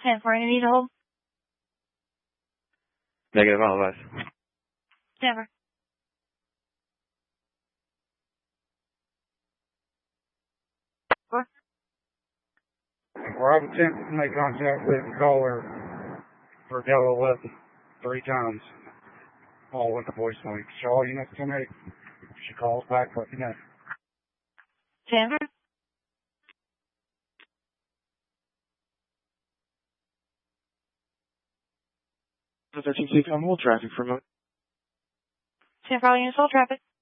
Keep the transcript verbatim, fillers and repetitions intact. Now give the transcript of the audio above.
ten four, any need to hold? Negative, all of us. Denver. Four. We're attempting to make contact with the caller for Delta eleven three times. All with the voicemail. So all units ten eight. She calls back, let me know. Denver. thirteen six on hold traffic for a moment. ten four, all units hold traffic.